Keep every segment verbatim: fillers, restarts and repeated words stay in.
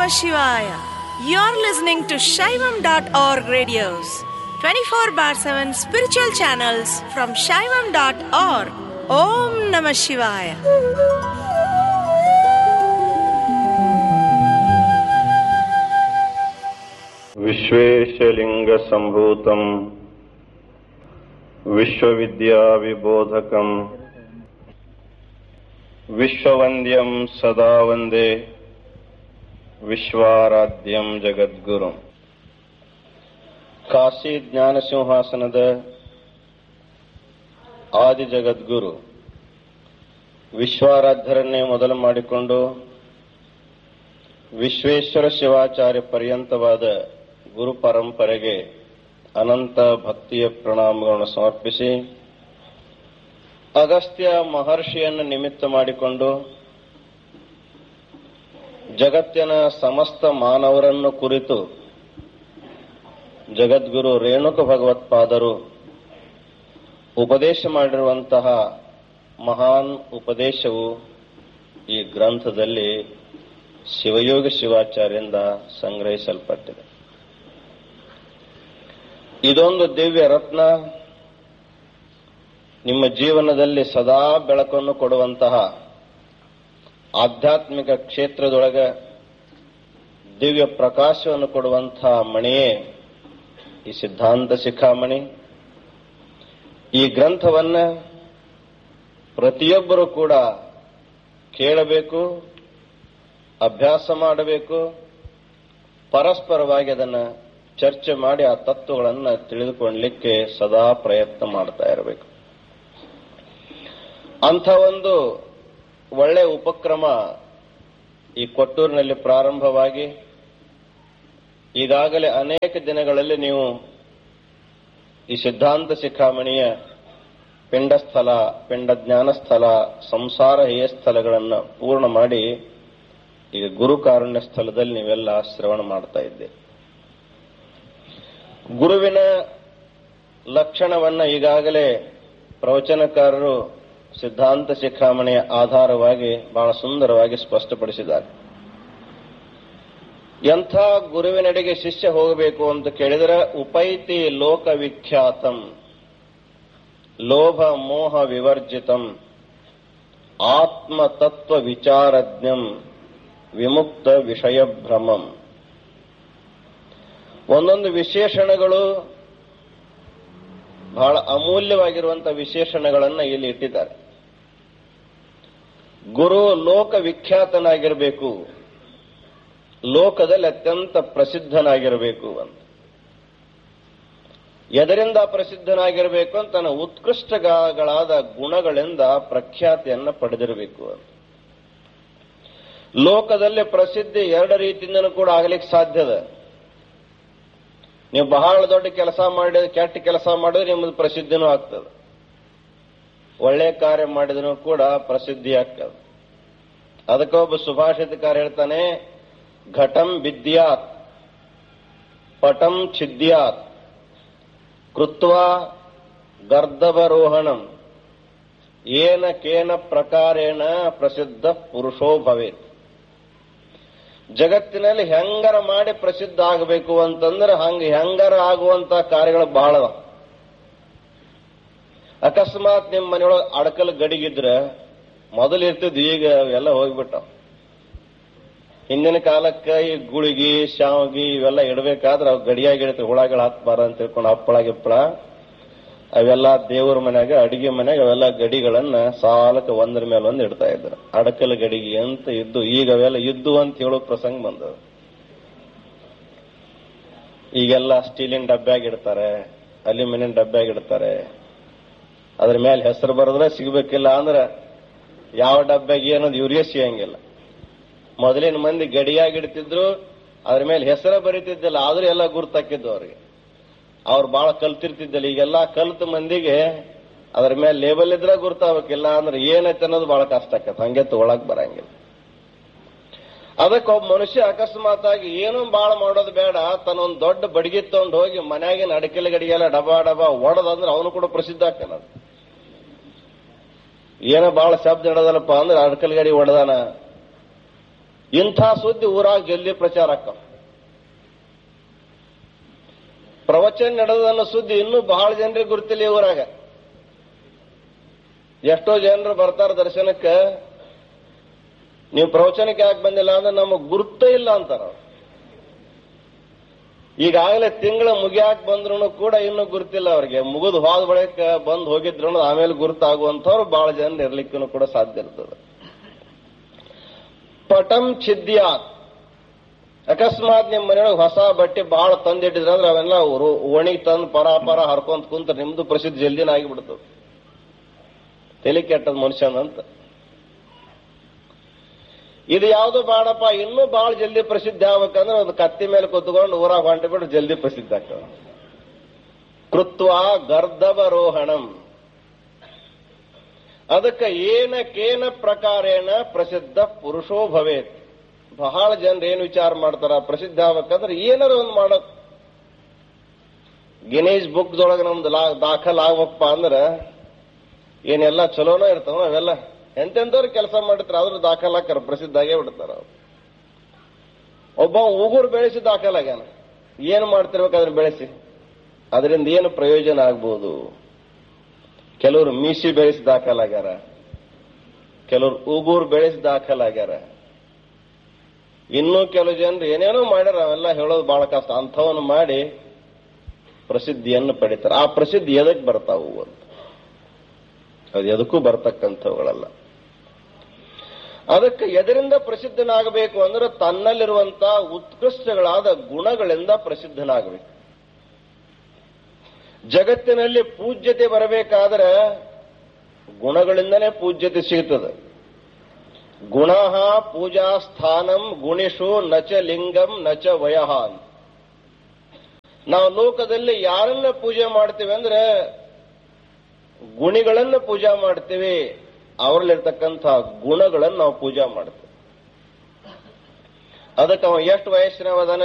Shivaya. You're listening to Shaivam dot org radios, twenty-four bar seven spiritual channels from Shaivam dot org. Om Namah Shivaya. ವಿಶ್ವೇಶಲಿಂಗ ಸಂಭೂತಂ Vishwavidya ವಿಬೋಧಕಂ ವಿಶ್ವವಂದ್ಯಂ ಸದಾ ವಂದೇ ವಿಶ್ವಾರಾಧ್ಯಂ ಜಗದ್ಗುರುಂ. ಕಾಶಿ ಜ್ಞಾನ ಸಿಂಹಾಸನದ ಆದಿ ಜಗದ್ಗುರು ವಿಶ್ವಾರಾಧ್ಯರನ್ನೇ ಮೊದಲು ಮಾಡಿಕೊಂಡು ವಿಶ್ವೇಶ್ವರ ಶಿವಾಚಾರ್ಯ ಪರ್ಯಂತವಾದ ಗುರು ಪರಂಪರೆಗೆ ಅನಂತ ಭಕ್ತಿಯ ಪ್ರಣಾಮಗಳನ್ನು ಸಮರ್ಪಿಸಿ, ಅಗಸ್ತ್ಯ ಮಹರ್ಷಿಯನ್ನು ನಿಮಿತ್ತ ಮಾಡಿಕೊಂಡು ಜಗತ್ತಿನ ಸಮಸ್ತ ಮಾನವರನ್ನು ಕುರಿತು ಜಗದ್ಗುರು ರೇಣುಕ ಭಗವತ್ಪಾದರು ಉಪದೇಶ ಮಾಡಿರುವಂತಹ ಮಹಾನ್ ಉಪದೇಶವು ಈ ಗ್ರಂಥದಲ್ಲಿ ಶಿವಯೋಗಿ ಶಿವಾಚಾರ್ಯರಿಂದ ಸಂಗ್ರಹಿಸಲ್ಪಟ್ಟಿದೆ. ಇದೊಂದು ದಿವ್ಯ ರತ್ನ, ನಿಮ್ಮ ಜೀವನದಲ್ಲಿ ಸದಾ ಬೆಳಕನ್ನು ಕೊಡುವಂತಹ ಆಧ್ಯಾತ್ಮಿಕ ಕ್ಷೇತ್ರದೊಳಗೆ ದಿವ್ಯ ಪ್ರಕಾಶವನ್ನು ಕೊಡುವಂತಹ ಮಣಿಯೇ ಈ ಸಿದ್ಧಾಂತ ಶಿಖಾಮಣಿ. ಈ ಗ್ರಂಥವನ್ನ ಪ್ರತಿಯೊಬ್ಬರೂ ಕೂಡ ಕೇಳಬೇಕು, ಅಭ್ಯಾಸ ಮಾಡಬೇಕು, ಪರಸ್ಪರವಾಗಿ ಅದನ್ನು ಚರ್ಚೆ ಮಾಡಿ ಆ ತತ್ವಗಳನ್ನು ತಿಳಿದುಕೊಳ್ಳಲಿಕ್ಕೆ ಸದಾ ಪ್ರಯತ್ನ ಮಾಡ್ತಾ ಇರಬೇಕು. ಅಂಥ ಒಂದು ಒಳ್ಳೆಯ ಉಪಕ್ರಮ ಈ ಕೊಟ್ಟೂರಿನಲ್ಲಿ ಪ್ರಾರಂಭವಾಗಿ ಈಗಾಗಲೇ ಅನೇಕ ದಿನಗಳಲ್ಲಿ ನೀವು ಈ ಸಿದ್ಧಾಂತ ಶಿಖಾಮಣಿಯ ಪಿಂಡಸ್ಥಲ, ಪಿಂಡ ಜ್ಞಾನಸ್ಥಳ, ಸಂಸಾರ ಹೇಯ ಸ್ಥಳಗಳನ್ನು ಪೂರ್ಣ ಮಾಡಿ ಈಗ ಗುರುಕಾರುಣ್ಯ ಸ್ಥಳದಲ್ಲಿ ನೀವೆಲ್ಲ ಶ್ರವಣ ಮಾಡ್ತಾ ಇದ್ದೀರಿ. ಗುರುವಿನ ಲಕ್ಷಣವನ್ನ ಈಗಾಗಲೇ ಪ್ರವಚನಕಾರರು ಸಿದ್ಧಾಂತ ಶಿಖಾಮಣಿಯ ಆಧಾರವಾಗಿ ಬಹಳ ಸುಂದರವಾಗಿ ಸ್ಪಷ್ಟಪಡಿಸಿದ್ದಾರೆ. ಎಂಥ ಗುರುವಿನೆಡೆಗೆ ಶಿಷ್ಯ ಹೋಗಬೇಕು ಅಂತ ಕೇಳಿದರೆ, ಉಪೈತಿ ಲೋಕ ವಿಖ್ಯಾತಂ ಲೋಭ ಮೋಹ ವಿವರ್ಜಿತಂ ಆತ್ಮತತ್ವ ವಿಚಾರಜ್ಞಂ ವಿಮುಕ್ತ ವಿಷಯ ಭ್ರಮಂ. ಒಂದೊಂದು ವಿಶೇಷಣಗಳು ಬಹಳ ಅಮೂಲ್ಯವಾಗಿರುವಂತಹ ವಿಶೇಷಣಗಳನ್ನು ಇಲ್ಲಿ ಇಟ್ಟಿದ್ದಾರೆ. ಗುರು ಲೋಕ ವಿಖ್ಯಾತನಾಗಿರಬೇಕು, ಲೋಕದಲ್ಲಿ ಅತ್ಯಂತ ಪ್ರಸಿದ್ಧನಾಗಿರಬೇಕು ಅಂತ. ಎದರಿಂದ ಪ್ರಸಿದ್ಧನಾಗಿರಬೇಕು ಅಂತ ತನ್ನ ಉತ್ಕೃಷ್ಟಗಳಾದ ಗುಣಗಳಿಂದ ಪ್ರಖ್ಯಾತಿಯನ್ನು ಪಡೆದಿರಬೇಕು ಅಂತ. ಲೋಕದಲ್ಲಿ ಪ್ರಸಿದ್ಧಿ ಎರಡು ರೀತಿಯಿಂದನೂ ಕೂಡ ಆಗಲಿಕ್ಕೆ ಸಾಧ್ಯದ. ನೀವು ಬಹಳ ದೊಡ್ಡ ಕೆಲಸ ಮಾಡಿದ ಕೆಟ್ಟ ಕೆಲಸ ಮಾಡಿದ್ರೆ ನಿಮ್ಮದು ಪ್ರಸಿದ್ಧಿನೂ ಆಗ್ತದೆ, ಒಳ್ಳೆ ಕಾರ್ಯ ಮಾಡಿದ್ರೂ ಕೂಡ ಪ್ರಸಿದ್ಧಿ ಆಗ್ತದೆ. ಅದಕ್ಕೆ ಒಬ್ಬ ಸುಭಾಷಿತಕಾರ ಹೇಳ್ತಾನೆ, ಘಟಂ ವಿದ್ಯಾತ್ ಪಟಂ ಛಿದ್ಯಾತ್ ಕೃತ್ವಾ ಗರ್ಧವರೋಹಣಂ ಏನ ಕೇನ ಪ್ರಕಾರೇಣ ಪ್ರಸಿದ್ಧ ಪುರುಷೋ ಭವೇತ್. ಜಗತ್ತಿನಲ್ಲಿ ಹೆಂಗರ ಮಾಡಿ ಪ್ರಸಿದ್ಧ ಆಗಬೇಕು ಅಂತಂದ್ರೆ ಹಂಗ ಹೆಂಗರ ಆಗುವಂತ ಕಾರ್ಯಗಳು ಬಹಳ. ಅಕಸ್ಮಾತ್ ನಿಮ್ಮ ಮನೆಯೊಳಗೆ ಅಡಕಲ್ ಗಡಿಗಿದ್ರೆ ಮೊದಲು ಇರ್ತಿದ್ವು, ಈಗ ಎಲ್ಲ ಹೋಗ್ಬಿಟ್ಟಾವ. ಹಿಂದಿನ ಕಾಲಕ್ಕೆ ಈ ಗುಳಿಗಿ ಶಾವಗಿ ಇವೆಲ್ಲ ಇಡಬೇಕಾದ್ರೆ ಅವು ಗಡಿಯಾಗಿ ಇಡ್ತೀವಿ, ಹುಳಗಳು ಹತ್ಬಾರ ಅಂತ ತಿಳ್ಕೊಂಡು ಹಪ್ಪಳ ಗಿಪ್ಪಳ ಅವೆಲ್ಲ ದೇವರ ಮನ್ಯಾಗ ಅಡಿಗೆ ಮನ್ಯಾಗ ಅವೆಲ್ಲ ಗಡಿಗಳನ್ನ ಸಾಲಕ್ಕೆ ಒಂದ್ರ ಮೇಲೆ ಒಂದು ಇಡ್ತಾ ಇದ್ರು. ಅಡಕಲ ಗಡಿಗೆ ಅಂತ ಇದ್ದು, ಈಗ ಅವೆಲ್ಲ ಇದ್ದು ಅಂತ ಹೇಳೋ ಪ್ರಸಂಗ ಬಂದವು. ಈಗೆಲ್ಲ ಸ್ಟೀಲಿನ ಡಬ್ಬ್ಯಾಗ ಇಡ್ತಾರೆ, ಅಲ್ಯೂಮಿನಿಯಂ ಡಬ್ಬ್ಯಾಗ ಇಡ್ತಾರೆ. ಅದ್ರ ಮೇಲೆ ಹೆಸರು ಬರೆದ್ರೆ ಸಿಗ್ಬೇಕಿಲ್ಲ ಅಂದ್ರೆ ಯಾವ ಡಬ್ಬ್ಯಾಗ ಏನದು ಇವ್ರಿಗೆ ಸಿಗಂಗಿಲ್ಲ. ಮೊದಲಿನ ಮಂದಿ ಗಡಿಯಾಗಿ ಇಡ್ತಿದ್ರು, ಅದ್ರ ಮೇಲೆ ಹೆಸರ ಬರೀತಿದ್ದಿಲ್ಲ, ಆದ್ರೂ ಎಲ್ಲ ಗುರ್ತಾಕಿದ್ದು ಅವ್ರಿಗೆ. ಅವ್ರು ಬಹಳ ಕಲ್ತಿರ್ತಿದ್ದಿಲ್ಲ. ಈಗೆಲ್ಲ ಕಲ್ತ ಮಂದಿಗೆ ಅದ್ರ ಮೇಲೆ ಲೇಬಲ್ ಇದ್ರೆ ಗುರ್ತಾಗಬೇಕಿಲ್ಲ ಅಂದ್ರೆ ಏನೈತೆ ಅನ್ನೋದು ಬಹಳ ಕಷ್ಟ ಆಕತ್, ಹಂಗೆ ತಗೊಳಕ್ ಬರಂಗಿಲ್ಲ. ಅದಕ್ಕೆ ಒಬ್ಬ ಮನುಷ್ಯ ಅಕಸ್ಮಾತ್ ಆಗಿ ಏನೂ ಬಾಳ ಮಾಡೋದು ಬೇಡ, ತನ್ನೊಂದು ದೊಡ್ಡ ಬಡಗಿ ತಗೊಂಡು ಹೋಗಿ ಮನ್ಯಾಗಿನ ಅಡಕೆಲ ಗಡಿಗೆಲ್ಲ ಡಬಾ ಡಬಾ ಒಡದಂದ್ರೆ ಅವನು ಕೂಡ ಪ್ರಸಿದ್ಧ ಆಗ್ತಾನ. ಏನೋ ಬಹಳ ಶಬ್ದ ಹಿಡದಲ್ಲಪ್ಪ ಅಂದ್ರೆ ಅಡಕಲ್ ಗಡಿ ಹೊಡೆದಾನ, ಇಂಥ ಸುದ್ದಿ ಊರಾಗ ಜಲ್ದಿ ಪ್ರಚಾರ ಆಕ್ಕ. ಪ್ರವಚನ ನಡೆದನ್ನ ಸುದ್ದಿ ಇನ್ನೂ ಬಹಳ ಜನರಿಗೆ ಗುರುತಿಲ್ಲ ಈ ಊರಾಗ. ಎಷ್ಟೋ ಜನರು ಬರ್ತಾರ ದರ್ಶನಕ್ಕೆ, ನೀವು ಪ್ರವಚನಕ್ಕೆ ಯಾಕೆ ಬಂದಿಲ್ಲ ಅಂದ್ರೆ ನಮಗ್ ಗುರುತೇ ಇಲ್ಲ ಅಂತಾರ. ಈಗಾಗಲೇ ತಿಂಗಳ ಮುಗಿಯಾಕ್ ಬಂದ್ರು ಕೂಡ ಇನ್ನೂ ಗುರುತಿಲ್ಲ ಅವ್ರಿಗೆ. ಮುಗಿದು ಹೋದ ಬಳಿಕ ಬಂದು ಹೋಗಿದ್ರು ಆಮೇಲೆ ಗುರುತಾಗುವಂತವ್ರು ಬಹಳ ಜನ ಇರ್ಲಿಕ್ಕೂ ಕೂಡ ಸಾಧ್ಯ ಇರ್ತದೆ. ಪಟಂ ಛಿದ್ಯಾತ್, ಅಕಸ್ಮಾತ್ ನಿಮ್ ಮನೆಯೊಳಗೆ ಹೊಸ ಬಟ್ಟೆ ಬಹಳ ತಂದಿಟ್ಟಿದ್ರೆ ಅಂದ್ರೆ ಅವೆಲ್ಲ ಒಣಗಿ ತಂದು ಪರ ಪರ ಹರ್ಕೊಂತ ಕುಂತ ನಿಮ್ದು ಪ್ರಸಿದ್ಧಿ ಜಲ್ದಿನ ಆಗಿಬಿಡ್ತದೆ. ತಲೆ ಕೆಟ್ಟದ ಮನುಷ್ಯನಂತ. ಇದು ಯಾವ್ದು ಬಾಡಪ್ಪ, ಇನ್ನೂ ಬಹಳ ಜಲ್ದಿ ಪ್ರಸಿದ್ಧಿ ಆಗ್ಬೇಕಂದ್ರೆ ಒಂದು ಕತ್ತಿ ಮೇಲೆ ಕುತ್ಕೊಂಡು ಊರಾಗ ಹೊಂಟ ಬಿಟ್ಟು ಜಲ್ದಿ ಪ್ರಸಿದ್ಧ ಆಗ್ತದೆ. ಕೃತ್ವ ಗರ್ಧವರೋಹಣಂ, ಅದಕ್ಕೆ ಏನ ಕೇನ ಪ್ರಕಾರೇಣ ಪ್ರಸಿದ್ಧ ಪುರುಷೋ ಭವೇತ್. ಬಹಳ ಜನರು ಏನ್ ವಿಚಾರ ಮಾಡ್ತಾರ, ಪ್ರಸಿದ್ಧ ಆಗ್ಬೇಕಂದ್ರೆ ಏನಾರು ಒಂದು ಮಾಡೋದು. ಗಿನೀಸ್ ಬುಕ್ದೊಳಗೆ ನಮ್ದು ದಾಖಲ್ ಆಗ್ಬೇಕಪ್ಪ ಅಂದ್ರೆ ಏನೆಲ್ಲ ಚಲೋನ ಇರ್ತಾವ. ಅವೆಲ್ಲ ಎಂತೆಂಥವ್ರು ಕೆಲಸ ಮಾಡಿರ್ತಾರೆ, ಆದ್ರೂ ದಾಖಲಾಕರ ಪ್ರಸಿದ್ಧ ಆಗೇ ಬಿಡ್ತಾರ. ಒಬ್ಬ ಉಗುರು ಬೆಳೆಸಿ ದಾಖಲಾಗ್ಯಾನ, ಏನು ಮಾಡ್ತಿರ್ಬೇಕಾದ್ರೆ ಬೆಳೆಸಿ ಅದರಿಂದ ಏನು ಪ್ರಯೋಜನ ಆಗ್ಬೋದು. ಕೆಲವರು ಮೀಸಿ ಬೆಳೆಸಿ ದಾಖಲಾಗ್ಯಾರ, ಕೆಲವರು ಉಗುರು ಬೆಳೆಸಿ ದಾಖಲಾಗ್ಯಾರ, ಇನ್ನೂ ಕೆಲವು ಜನರು ಏನೇನೋ ಮಾಡ್ಯಾರ. ಅವೆಲ್ಲ ಹೇಳೋದು ಬಹಳ ಕಷ್ಟ. ಅಂಥವನ್ನು ಮಾಡಿ ಪ್ರಸಿದ್ಧಿಯನ್ನು ಪಡಿತಾರೆ. ಆ ಪ್ರಸಿದ್ಧಿ ಎದಕ್ಕೆ ಬರ್ತಾವು ಅಂತ, ಅದು ಎದಕ್ಕೂ ಬರ್ತಕ್ಕಂಥವುಗಳಲ್ಲ. ಅದಕ್ಕೆ ಎದರಿಂದ ಪ್ರಸಿದ್ಧನಾಗಬೇಕು ಅಂದ್ರೆ ತನ್ನಲ್ಲಿರುವಂತಹ ಉತ್ಕೃಷ್ಟಗಳಾದ ಗುಣಗಳಿಂದ ಪ್ರಸಿದ್ಧನಾಗಬೇಕು. ಜಗತ್ತಿನಲ್ಲಿ ಪೂಜ್ಯತೆ ಬರಬೇಕಾದ್ರೆ ಗುಣಗಳಿಂದನೇ ಪೂಜ್ಯತೆ ಸಿಗುತ್ತದೆ. ಗುಣ ಪೂಜಾ ಸ್ಥಾನಂ ಗುಣಿಷು ನಚ ಲಿಂಗಂ ನಚ ವಯಃ. ನಾವು ಲೋಕದಲ್ಲಿ ಯಾರನ್ನ ಪೂಜೆ ಮಾಡ್ತೀವಿ ಅಂದ್ರೆ ಗುಣಿಗಳನ್ನ ಪೂಜಾ ಮಾಡ್ತೀವಿ, ಅವರಲ್ಲಿರ್ತಕ್ಕಂಥ ಗುಣಗಳನ್ನು ನಾವು ಪೂಜಾ ಮಾಡ್ತೀವಿ. ಅದಕ್ಕೆ ಅವ ಎಷ್ಟು ವಯಸ್ಸಿನವದಾನ,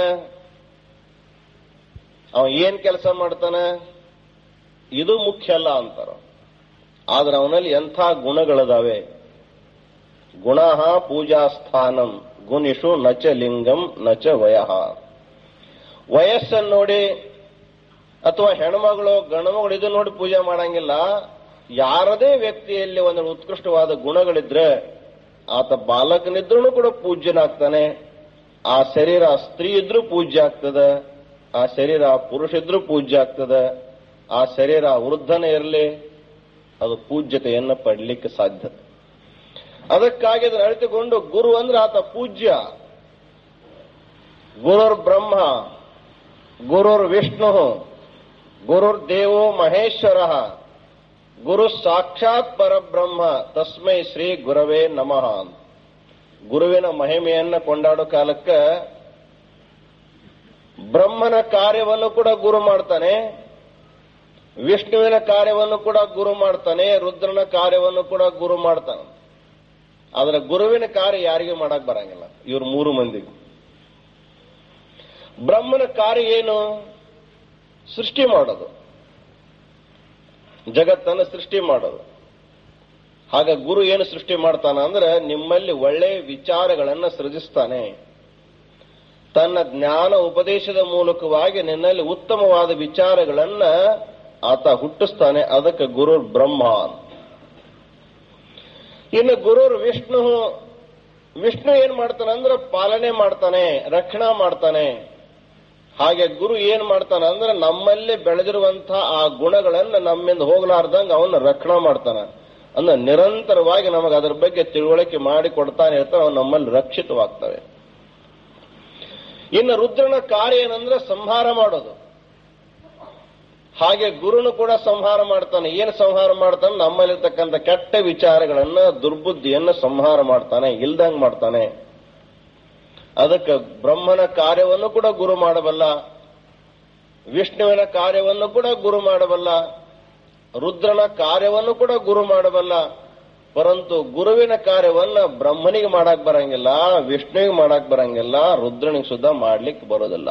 ಅವ ಏನ್ ಕೆಲಸ ಮಾಡ್ತಾನೆ, ಇದು ಮುಖ್ಯ ಅಲ್ಲ ಅಂತಾರ. ಆದ್ರೆ ಅವನಲ್ಲಿ ಎಂಥ ಗುಣಗಳದಾವೆ. ಗುಣ ಪೂಜಾ ಸ್ಥಾನಂ ಗುಣಿಷು ನಚ ಲಿಂಗಂ ನಚ ವಯಃ. ವಯಸ್ಸನ್ನು ನೋಡಿ ಅಥವಾ ಹೆಣ್ಮಗಳು ಗಂಡುಮಗಳು ಇದು ನೋಡಿ ಪೂಜೆ ಮಾಡಂಗಿಲ್ಲ. ಯಾರದೇ ವ್ಯಕ್ತಿಯಲ್ಲಿ ಒಂದು ಉತ್ಕೃಷ್ಟವಾದ ಗುಣಗಳಿದ್ರೆ ಆತ ಬಾಲಕನಿದ್ರೂ ಕೂಡ ಪೂಜ್ಯನಾಗ್ತಾನೆ. ಆ ಶರೀರ ಸ್ತ್ರೀ ಇದ್ರೂ ಪೂಜ್ಯ ಆಗ್ತದೆ, ಆ ಶರೀರ ಪುರುಷ ಇದ್ರೂ ಪೂಜ್ಯ ಆಗ್ತದೆ, ಆ ಶರೀರ ವೃದ್ಧನೇ ಇರಲಿ ಅದು ಪೂಜ್ಯತೆಯನ್ನು ಪಡಲಿಕ್ಕೆ ಸಾಧ್ಯ. ಅದಕ್ಕಾಗಿ ಅದನ್ನು ಅರಿತುಕೊಂಡು ಗುರು ಅಂದ್ರೆ ಆತ ಪೂಜ್ಯ. ಗುರುರ್ ಬ್ರಹ್ಮ ಗುರುರ್ ವಿಷ್ಣು ಗುರುರ್ ದೇವೋ ಮಹೇಶ್ವರ ಗುರು ಸಾಕ್ಷಾತ್ ಪರಬ್ರಹ್ಮ ತಸ್ಮೈ ಶ್ರೀ ಗುರವೇ ನಮಃ. ಗುರುವಿನ ಮಹಿಮೆಯನ್ನ ಕೊಂಡಾಡೋ ಕಾಲಕ್ಕೆ ಬ್ರಹ್ಮನ ಕಾರ್ಯವನ್ನು ಕೂಡ ಗುರು ಮಾಡ್ತಾನೆ, ವಿಷ್ಣುವಿನ ಕಾರ್ಯವನ್ನು ಕೂಡ ಗುರು ಮಾಡ್ತಾನೆ, ರುದ್ರನ ಕಾರ್ಯವನ್ನು ಕೂಡ ಗುರು ಮಾಡ್ತಾನೆ. ಆದ್ರೆ ಗುರುವಿನ ಕಾರ್ಯ ಯಾರಿಗೂ ಮಾಡಕ್ ಬರಂಗಿಲ್ಲ, ಇವ್ರು ಮೂರು ಮಂದಿಗೂ. ಬ್ರಹ್ಮನ ಕಾರ್ಯ ಏನು? ಸೃಷ್ಟಿ ಮಾಡೋದು, ಜಗತ್ತನ್ನು ಸೃಷ್ಟಿ ಮಾಡೋದು. ಹಾಗ ಗುರು ಏನು ಸೃಷ್ಟಿ ಮಾಡ್ತಾನ ಅಂದ್ರೆ ನಿಮ್ಮಲ್ಲಿ ಒಳ್ಳೆಯ ವಿಚಾರಗಳನ್ನು ಸೃಜಿಸ್ತಾನೆ. ತನ್ನ ಜ್ಞಾನ ಉಪದೇಶದ ಮೂಲಕವಾಗಿ ನಿನ್ನಲ್ಲಿ ಉತ್ತಮವಾದ ವಿಚಾರಗಳನ್ನ ಆತ ಹುಟ್ಟಿಸ್ತಾನೆ. ಅದಕ್ಕೆ ಗುರು ಬ್ರಹ್ಮ. ಇನ್ನು ಗುರುರ್ ವಿಷ್ಣು, ವಿಷ್ಣು ಏನ್ ಮಾಡ್ತಾನೆ ಅಂದ್ರೆ ಪಾಲನೆ ಮಾಡ್ತಾನೆ, ರಕ್ಷಣಾ ಮಾಡ್ತಾನೆ. ಹಾಗೆ ಗುರು ಏನ್ ಮಾಡ್ತಾನೆ ಅಂದ್ರೆ ನಮ್ಮಲ್ಲಿ ಬೆಳೆದಿರುವಂತಹ ಆ ಗುಣಗಳನ್ನ ನಮ್ಮಿಂದ ಹೋಗ್ಲಾರ್ದಂಗ ಅವನ್ನ ರಕ್ಷಣಾ ಮಾಡ್ತಾನೆ. ಅಂದ್ರೆ ನಿರಂತರವಾಗಿ ನಮಗೆ ಅದರ ಬಗ್ಗೆ ತಿಳುವಳಿಕೆ ಮಾಡಿ ಕೊಡ್ತಾನೆ ಇರ್ತಾನೆ, ಅವನು ನಮ್ಮಲ್ಲಿ ರಕ್ಷಿತವಾಗ್ತವೆ. ಇನ್ನು ರುದ್ರನ ಕಾರ್ಯ ಏನಂದ್ರೆ ಸಂಹಾರ ಮಾಡೋದು. ಹಾಗೆ ಗುರುನು ಕೂಡ ಸಂಹಾರ ಮಾಡ್ತಾನೆ. ಏನು ಸಂಹಾರ ಮಾಡ್ತಾನೆ? ನಮ್ಮಲ್ಲಿರ್ತಕ್ಕಂಥ ಕೆಟ್ಟ ವಿಚಾರಗಳನ್ನ, ದುರ್ಬುದ್ಧಿಯನ್ನ ಸಂಹಾರ ಮಾಡ್ತಾನೆ, ಇಲ್ದಂಗ್ ಮಾಡ್ತಾನೆ. ಅದಕ್ಕೆ ಬ್ರಹ್ಮನ ಕಾರ್ಯವನ್ನು ಕೂಡ ಗುರು ಮಾಡಬಲ್ಲ, ವಿಷ್ಣುವಿನ ಕಾರ್ಯವನ್ನು ಕೂಡ ಗುರು ಮಾಡಬಲ್ಲ, ರುದ್ರನ ಕಾರ್ಯವನ್ನು ಕೂಡ ಗುರು ಮಾಡಬಲ್ಲ. ಪರಂತು ಗುರುವಿನ ಕಾರ್ಯವನ್ನ ಬ್ರಹ್ಮನಿಗೆ ಮಾಡಕ್ ಬರಂಗಿಲ್ಲ, ವಿಷ್ಣುವಿಗೆ ಮಾಡಕ್ ಬರಂಗಿಲ್ಲ, ರುದ್ರನಿಗೆ ಸುದ್ದ ಮಾಡ್ಲಿಕ್ಕೆ ಬರೋದಿಲ್ಲ.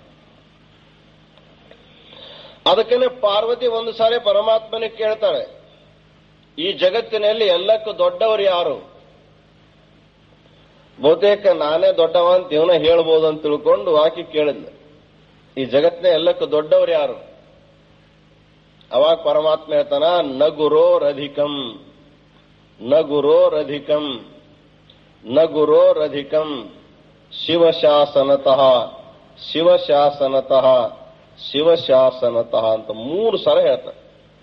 ಅದಕ್ಕೇನೆ ಪಾರ್ವತಿ ಒಂದು ಸಾರಿ ಪರಮಾತ್ಮನಿಗೆ ಕೇಳ್ತಾಳೆ, ಈ ಜಗತ್ತಿನಲ್ಲಿ ಎಲ್ಲಕ್ಕೂ ದೊಡ್ಡವರು ಯಾರು? ಬಹುತೇಕ ನಾನೇ ದೊಡ್ಡವ ಅಂತ ಇವನ ಹೇಳ್ಬೋದು ಅಂತ ತಿಳ್ಕೊಂಡು ಆಕೆ ಕೇಳಿದ್ಲು, ಈ ಜಗತ್ತಿನ ಎಲ್ಲಕ್ಕೂ ದೊಡ್ಡವ್ರು ಯಾರು? ಅವಾಗ ಪರಮಾತ್ಮ ಹೇಳ್ತಾನ, ನ ಗುರೋರಧಿಕಂ ನ ಗುರೋರಧಿಕಂ ನ ಗುರೋರಧಿಕಂ ಶಿವಶಾಸನತಃ ಶಿವಶಾಸನತಃ ಶಿವಶಾಸನತಃ ಅಂತ ಮೂರು ಸಲ ಹೇಳ್ತಾರೆ.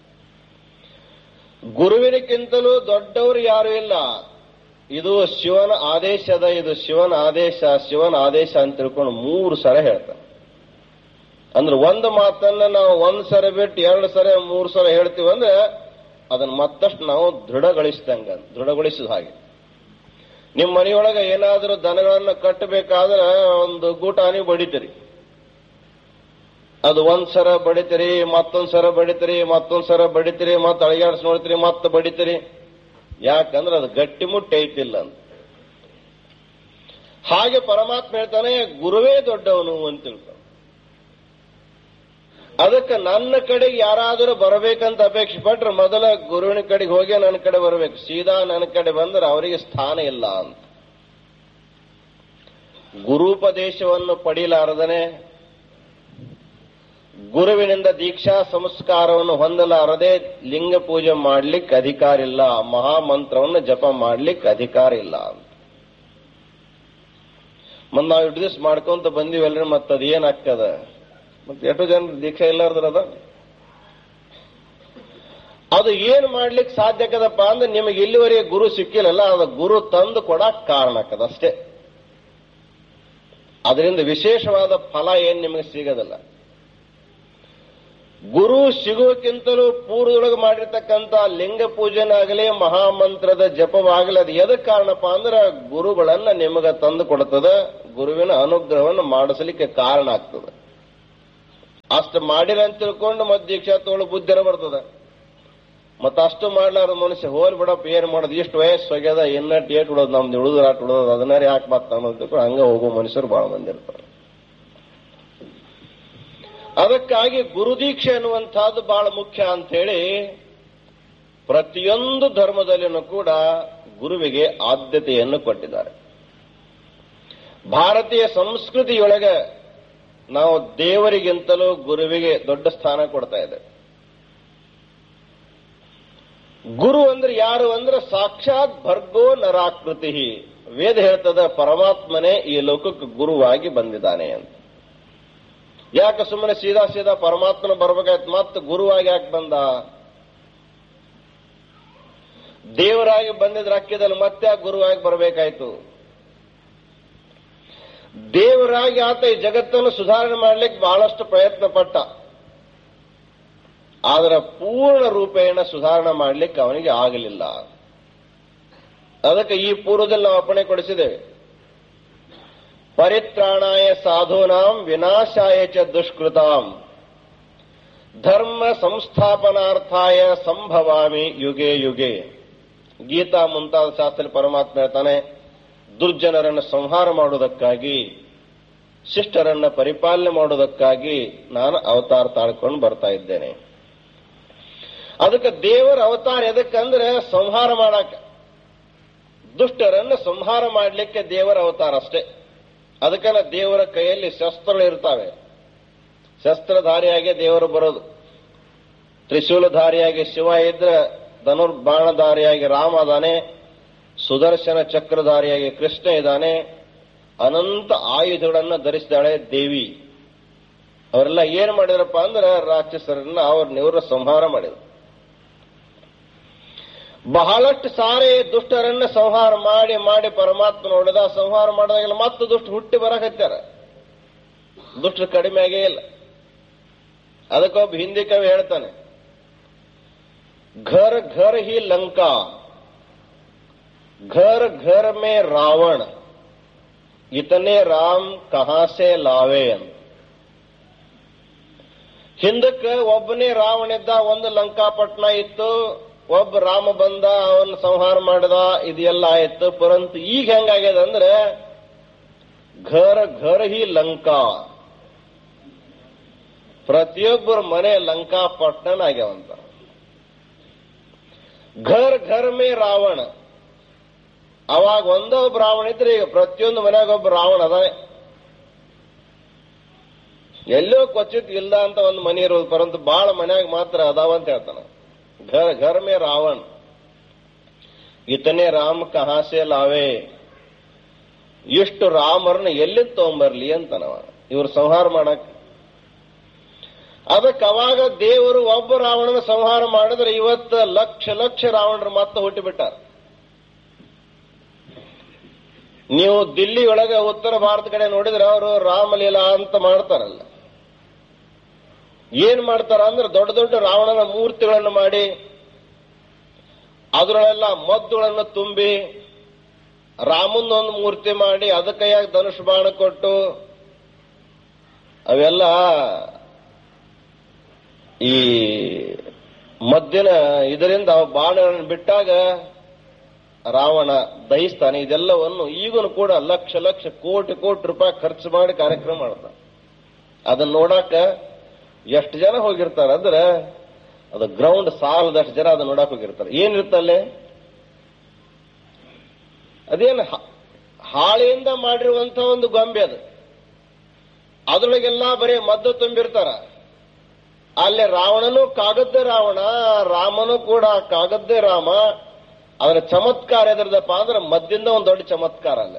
ಗುರುವಿನಕ್ಕಿಂತಲೂ ದೊಡ್ಡವರು ಯಾರು ಇಲ್ಲ. ಇದು ಶಿವನ ಆದೇಶದ, ಇದು ಶಿವನ ಆದೇಶ, ಶಿವನ ಆದೇಶ ಅಂತ ತಿಳ್ಕೊಂಡು ಮೂರು ಸಲ ಹೇಳ್ತಾರೆ. ಅಂದ್ರೆ ಒಂದು ಮಾತನ್ನ ನಾವು ಒಂದ್ ಸಲ ಬಿಟ್ಟು ಎರಡು ಸಲ ಮೂರು ಸಲ ಹೇಳ್ತೀವಿ ಅಂದ್ರೆ ಅದನ್ನ ಮತ್ತಷ್ಟು ನಾವು ದೃಢಗೊಳಿಸಿದಂಗ, ದೃಢಗೊಳಿಸಿದ ಹಾಗೆ. ನಿಮ್ಮ ಮನೆಯೊಳಗೆ ಏನಾದರೂ ದನಗಳನ್ನ ಕಟ್ಟಬೇಕಾದ್ರೆ ಒಂದು ಗೂಟಾನಿ ಬಡಿತೀರಿ, ಅದು ಒಂದ್ ಸರ ಬಡಿತೀರಿ, ಮತ್ತೊಂದ್ ಸರ ಬಡಿತೀರಿ, ಮತ್ತೊಂದ್ ಸರ ಬಡಿತೀರಿ, ಮತ್ತ ಅಳಿಗಾಡ್ಸ್ ನೋಡ್ತೀರಿ, ಮತ್ತ ಬಡಿತೀರಿ. ಯಾಕಂದ್ರೆ ಅದು ಗಟ್ಟಿ ಮುಟ್ಟಿ ಐತಿಲ್ಲ ಅಂತ. ಹಾಗೆ ಪರಮಾತ್ಮ ಹೇಳ್ತಾನೆ, ಗುರುವೇ ದೊಡ್ಡವನು ಅಂತ ತಿಳ್ತಾನೆ. ಅದಕ್ಕೆ ನನ್ನ ಕಡೆಗೆ ಯಾರಾದರೂ ಬರಬೇಕಂತ ಅಪೇಕ್ಷೆ ಪಟ್ರೆ ಮೊದಲ ಗುರುವಿನ ಕಡೆಗೆ ಹೋಗಿ ನನ್ನ ಕಡೆ ಬರಬೇಕು. ಸೀದಾ ನನ್ನ ಕಡೆ ಬಂದ್ರೆ ಅವರಿಗೆ ಸ್ಥಾನ ಇಲ್ಲ ಅಂತ. ಗುರುಪದೇಶವನ್ನು ಪಡೀಲಾರದನೆ, ಗುರುವಿನಿಂದ ದೀಕ್ಷಾ ಸಂಸ್ಕಾರವನ್ನು ಹೊಂದಲಾರದೆ ಲಿಂಗ ಪೂಜೆ ಮಾಡ್ಲಿಕ್ಕೆ ಅಧಿಕಾರ ಇಲ್ಲ, ಮಹಾಮಂತ್ರವನ್ನು ಜಪ ಮಾಡ್ಲಿಕ್ಕೆ ಅಧಿಕಾರ ಇಲ್ಲ ಅಂತ. ಮತ್ ನಾವು ಇಟ್ಟು ದಿವ್ಸ ಮಾಡ್ಕೊಂತ ಬಂದಿವಲ್ರಿ, ಮತ್ತದ ಏನಾಗ್ತದ? ಮತ್ತೆ ಎಷ್ಟು ಜನ ದೀಕ್ಷಾ ಇಲ್ಲಾರ್ದ್ರ ಅದ ಅದು ಏನ್ ಮಾಡ್ಲಿಕ್ಕೆ ಸಾಧ್ಯ ಆಕದಪ್ಪ ಅಂದ್ರೆ ನಿಮಗೆ ಇಲ್ಲಿವರೆಗೆ ಗುರು ಸಿಕ್ಕಿಲ್ಲಲ್ಲ, ಅದು ಗುರು ತಂದು ಕೊಡಕ್ ಕಾರಣ ಆಕದ ಅಷ್ಟೇ. ಅದರಿಂದ ವಿಶೇಷವಾದ ಫಲ ಏನ್ ನಿಮಗೆ ಸಿಗೋದಿಲ್ಲ. ಗುರು ಸಿಗುವಕ್ಕಿಂತಲೂ ಪೂರ್ವದೊಳಗೆ ಮಾಡಿರ್ತಕ್ಕಂಥ ಲಿಂಗ ಪೂಜೆನಾಗಲಿ ಮಹಾಮಂತ್ರದ ಜಪವಾಗಲಿ ಅದು ಎದಕ್ಕೆ ಕಾರಣಪ್ಪ ಅಂದ್ರೆ ಗುರುಗಳನ್ನ ನಿಮಗೆ ತಂದು ಕೊಡ್ತದ, ಗುರುವಿನ ಅನುಗ್ರಹವನ್ನು ಮಾಡಿಸಲಿಕ್ಕೆ ಕಾರಣ ಆಗ್ತದೆ. ಅಷ್ಟು ಮಾಡಿಲ್ಲ ಅಂತ ತಿಳ್ಕೊಂಡು ಮತ್ತೆ ದೀಕ್ಷಾ ತಗೊಳ್ಳೋ ಬುದ್ಧಿರ ಬರ್ತದ. ಮತ್ತ ಅಷ್ಟು ಮಾಡ್ಲಾರ ಮನುಷ್ಯ ಹೋಲ್ ಬಿಡಪ್ಪ ಏನ್ ಮಾಡೋದು, ಇಷ್ಟು ವಯಸ್ಸು ಹೋಗ್ಯದ, ಇನ್ನ ಟೇಟ್ ಉಡೋದು, ನಮ್ದು ಉಳಿದ್ರ ಆಟ ಉಡೋದು, ಅದನ್ನಾರ ಯಾಕೆ ಬರ್ತಾನ ಅಂತ ತಿಳ್ಕೊಂಡು ಹಂಗ ಹೋಗೋ ಮನುಷ್ಯರು ಬಹಳ ಮಂದಿ ಇರ್ತಾರೆ. ಅದಕ್ಕಾಗಿ ಗುರುದೀಕ್ಷೆ ಅನ್ನುವಂಥದ್ದು ಬಹಳ ಮುಖ್ಯ ಅಂತ ಹೇಳಿ ಪ್ರತಿಯೊಂದು ಧರ್ಮದಲ್ಲಿನೂ ಕೂಡ ಗುರುವಿಗೆ ಆದ್ಯತೆಯನ್ನು ಕೊಟ್ಟಿದ್ದಾರೆ. ಭಾರತೀಯ ಸಂಸ್ಕೃತಿಯೊಳಗೆ ನಾವು ದೇವರಿಗಿಂತಲೂ ಗುರುವಿಗೆ ದೊಡ್ಡ ಸ್ಥಾನ ಕೊಡ್ತಾ ಇದ್ದೇವೆ. ಗುರು ಅಂದ್ರೆ ಯಾರು ಅಂದ್ರೆ ಸಾಕ್ಷಾತ್ ಭರ್ಗೋ ನರಾಕೃತಿ. ವೇದ ಹೇಳ್ತದ ಪರಮಾತ್ಮನೇ ಈ ಲೋಕಕ್ಕೆ ಗುರುವಾಗಿ ಬಂದಿದ್ದಾನೆ ಅಂತ. ಯಾಕೆ ಸುಮ್ಮನೆ ಸೀದಾ ಸೀದಾ ಪರಮಾತ್ಮನ ಬರ್ಬೇಕಾಯ್ತು, ಮತ್ತೆ ಗುರುವಾಗಿ ಯಾಕೆ ಬಂದ? ದೇವರಾಗಿ ಬಂದಿದ್ರೆ ಅಕ್ಕಿದಲ್ಲಿ ಮತ್ತೆ ಯಾಕೆ ಗುರುವಾಗಿ ಬರಬೇಕಾಯ್ತು? ದೇವರಾಗಿ ಆತ ಈ ಜಗತ್ತನ್ನು ಸುಧಾರಣೆ ಮಾಡ್ಲಿಕ್ಕೆ ಬಹಳಷ್ಟು ಪ್ರಯತ್ನ ಪಟ್ಟ, ಆದ್ರೆ ಪೂರ್ಣ ರೂಪೇಣ ಸುಧಾರಣೆ ಮಾಡ್ಲಿಕ್ಕೆ ಅವನಿಗೆ ಆಗಲಿಲ್ಲ. ಅದಕ್ಕೆ ಈ ಪೂರ್ವದಲ್ಲಿ ನಾವು ಅಪ್ಪಣೆ ಕೊಡಿಸಿದ್ದೇವೆ, ಪರಿತ್ರಾಣಾಯ ಸಾಧೂನಾಂ ವಿನಾಶಾಯ ಚ ದುಷ್ಕೃತಾಂ ಧರ್ಮ ಸಂಸ್ಥಾಪನಾರ್ಥಾಯ ಸಂಭವಾಮಿ ಯುಗೆ ಯುಗೆ. ಗೀತಾ ಮುಂತಾದ ಶಾಸ್ತ್ರ ಪರಮಾತ್ಮ ಹೇಳ್ತಾನೆ, ದುರ್ಜನರನ್ನು ಸಂಹಾರ ಮಾಡುವುದಕ್ಕಾಗಿ, ಶಿಷ್ಟರನ್ನ ಪರಿಪಾಲನೆ ಮಾಡುವುದಕ್ಕಾಗಿ ನಾನು ಅವತಾರ ತಾಳ್ಕೊಂಡು ಬರ್ತಾ ಇದ್ದೇನೆ. ಅದಕ್ಕೆ ದೇವರ ಅವತಾರ ಎದಕ್ಕಂದ್ರೆ ಸಂಹಾರ ಮಾಡಾಕ, ದುಷ್ಟರನ್ನು ಸಂಹಾರ ಮಾಡಲಿಕ್ಕೆ ದೇವರ ಅವತಾರ ಅಷ್ಟೇ. ಅದಕ್ಕೆಲ್ಲ ದೇವರ ಕೈಯಲ್ಲಿ ಶಸ್ತ್ರಗಳು ಇರ್ತಾವೆ. ಶಸ್ತ್ರಧಾರಿಯಾಗಿ ದೇವರು ಬರೋದು. ತ್ರಿಶೂಲಧಾರಿಯಾಗಿ ಶಿವ ಇದ್ರೆ, ಧನುರ್ಬಾಣಧಾರಿಯಾಗಿ ರಾಮ ಅದಾನೆ, ಸುದರ್ಶನ ಚಕ್ರಧಾರಿಯಾಗಿ ಕೃಷ್ಣ ಇದ್ದಾನೆ, ಅನಂತ ಆಯುಧಗಳನ್ನು ಧರಿಸಿದಾಳೆ ದೇವಿ. ಅವರೆಲ್ಲ ಏನ್ ಮಾಡಿದ್ರಪ್ಪ ಅಂದ್ರೆ ರಾಕ್ಷಸರನ್ನ ಅವ್ರ ನಿವರ ಸಂಹಾರ ಮಾಡಿದ್ರು. ಬಹಳಷ್ಟು ಸಾರಿ ದುಷ್ಟರನ್ನ ಸಂಹಾರ ಮಾಡಿ ಮಾಡಿ ಪರಮಾತ್ಮ ನೋಡಿದ, ಸಂಹಾರ ಮಾಡಿದಾಗೆಲ್ಲ ಮತ್ತೆ ದುಷ್ಟ ಹುಟ್ಟಿ ಬರಕತ್ಯಾರ. ದುಷ್ಟರು ಕಡಿಮೆ ಆಗೇ ಇಲ್ಲ. ಅದಕ್ಕೊಬ್ಬ ಹಿಂದಿ ಕವಿ ಹೇಳ್ತಾನೆ, ಘರ್ ಘರ್ ಹಿ ಲಂಕಾ ಘರ್ ಘರ್ ಮೇ ರಾವಣ ಇತನೇ ರಾಮ್ ಕಹಾಸೆ ಲಾವೆ ಅಂತ. ಹಿಂದಕ್ಕೆ ಒಬ್ಬನೇ ರಾವಣ ಇದ್ದ, ಒಂದು ಲಂಕಾಪಟ್ಟಣ ಇತ್ತು, ಒಬ್ಬ ರಾಮ ಬಂದ, ಅವನ್ನ ಸಂಹಾರ ಮಾಡಿದ, ಇದೆಲ್ಲ ಆಯ್ತು. ಪರಂತು ಈಗ ಹೆಂಗಾಗ್ಯದ ಅಂದ್ರೆ ಘರ್ ಘರ್ ಹಿ ಲಂಕಾ, ಪ್ರತಿಯೊಬ್ಬರ ಮನೆ ಲಂಕಾಪಟ್ಟಣ ಆಗ್ಯಾವಂತ. ಘರ್ ಘರ್ ಮೇ ರಾವಣ, ಅವಾಗ ಒಂದೊಬ್ಬ ರಾವಣ ಇದ್ರೆ ಈಗ ಪ್ರತಿಯೊಂದು ಮನ್ಯಾಗ ಒಬ್ಬ ರಾವಣ ಅದಾನೆ. ಎಲ್ಲೋ ಕ್ವಚಿತ್ ಇಲ್ದ ಅಂತ ಒಂದು ಮನೆ ಇರೋದು, ಪರಂತು ಬಹಳ ಮನ್ಯಾಗ ಮಾತ್ರ ಅದಾವ ಅಂತ ಹೇಳ್ತಾನ. ಘರ್ ಘರ್ ಮೇ ರಾವಣ, ಇತನೇ ರಾಮ ಕಹಾಸೆ ಲಾವೆ, ಇಷ್ಟು ರಾಮರನ್ನ ಎಲ್ಲಿಂದ ತಗೊಂಬರ್ಲಿ ಅಂತನವ ಇವ್ರು ಸಂಹಾರ ಮಾಡಕ್. ಅದಕ್ಕೆ ಅವಾಗ ದೇವರು ಒಬ್ಬ ರಾವಣನ ಸಂಹಾರ ಮಾಡಿದ್ರೆ ಇವತ್ತು ಲಕ್ಷ ಲಕ್ಷ ರಾವಣರು ಮತ್ತೆ ಹುಟ್ಟಿಬಿಟ್ಟಾರ. ನೀವು ದಿಲ್ಲಿ ಒಳಗೆ ಉತ್ತರ ಭಾರತ ಕಡೆ ನೋಡಿದ್ರೆ ಅವರು ರಾಮಲೀಲಾ ಅಂತ ಮಾಡ್ತಾರಲ್ಲ. ಏನ್ ಮಾಡ್ತಾರ ಅಂದ್ರೆ ದೊಡ್ಡ ದೊಡ್ಡ ರಾವಣನ ಮೂರ್ತಿಗಳನ್ನು ಮಾಡಿ ಅದರಲ್ಲೆಲ್ಲ ಮದ್ದುಗಳನ್ನು ತುಂಬಿ ರಾಮಂದೊಂದು ಮೂರ್ತಿ ಮಾಡಿ ಅದಕ್ಕೆ ಯಾಕೆ ಧನುಷ್ ಬಾಣ ಕೊಟ್ಟು ಅವೆಲ್ಲ ಈ ಮದ್ದಿನ ಇದರಿಂದ ಬಾಣಗಳನ್ನು ಬಿಟ್ಟಾಗ ರಾವಣ ದಹಿಸ್ತಾನೆ. ಇದೆಲ್ಲವನ್ನು ಈಗಲೂ ಕೂಡ ಲಕ್ಷ ಲಕ್ಷ ಕೋಟಿ ಕೋಟಿ ರೂಪಾಯಿ ಖರ್ಚು ಮಾಡಿ ಕಾರ್ಯಕ್ರಮ ಮಾಡ್ತಾನೆ. ಅದನ್ನ ನೋಡಾಕ ಎಷ್ಟು ಜನ ಹೋಗಿರ್ತಾರೆ ಅಂದ್ರೆ ಅದು ಗ್ರೌಂಡ್ ಸಾಲದಷ್ಟು ಜನ ಅದನ್ನ ನೋಡಕ್ ಹೋಗಿರ್ತಾರೆ. ಏನಿರ್ತಲ್ಲೇ ಅದೇನು ಹಾಳೆಯಿಂದ ಮಾಡಿರುವಂತ ಒಂದು ಗೊಂಬೆ, ಅದು ಅದ್ರೊಳಗೆಲ್ಲ ಬರೀ ಮದ್ದು ತುಂಬಿರ್ತಾರ. ಅಲ್ಲಿ ರಾವಣನು ಕಾಗದ್ದೇ ರಾವಣ, ರಾಮನು ಕೂಡ ಕಾಗದ್ದೇ ರಾಮ. ಅದರ ಚಮತ್ಕಾರ ಎದ್ರದಪ್ಪ ಅಂದ್ರೆ ಮದ್ದಿಂದ ಒಂದು ದೊಡ್ಡ ಚಮತ್ಕಾರ ಅಲ್ಲ.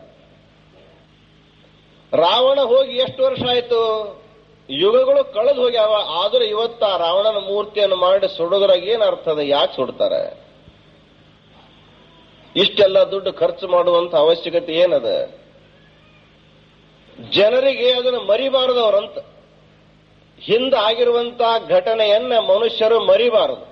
ರಾವಣ ಹೋಗಿ ಎಷ್ಟು ವರ್ಷ ಆಯ್ತು, ಯುಗಗಳು ಕಳೆದು ಹೋಗ್ಯಾವ. ಆದ್ರೂ ಇವತ್ತ ಆ ರಾವಣನ ಮೂರ್ತಿಯನ್ನು ಮಾಡಿ ಸುಡೋದ್ರಾಗ ಏನ್ ಅರ್ಥದ? ಯಾಕೆ ಸುಡ್ತಾರೆ? ಇಷ್ಟೆಲ್ಲ ದುಡ್ಡು ಖರ್ಚು ಮಾಡುವಂತ ಅವಶ್ಯಕತೆ ಏನದ? ಜನರಿಗೆ ಅದನ್ನು ಮರಿಬಾರದವರಂತ. ಹಿಂದೆ ಆಗಿರುವಂತ ಘಟನೆಯನ್ನ ಮನುಷ್ಯರು ಮರಿಬಾರದು.